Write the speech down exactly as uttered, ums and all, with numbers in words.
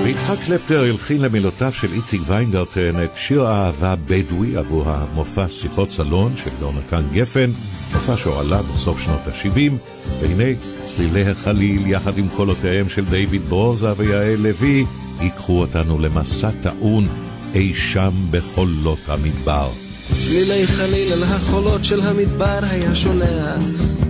ויצחק קלפטר הלחין למילותיו של איציק ויינגרטן את שיר האהבה בדואי עבור המופע שיחות סלון של יונתן גפן, מופע שהועלה בסוף שנות ה-שבעים, והנה צלילי החליל יחד עם קולותיהם של דיוויד ברוזה ויעל לוי ייקחו אותנו למסע טעון אי שם בחולות המדבר. צלילי חליל על החולות של המדבר היה שולח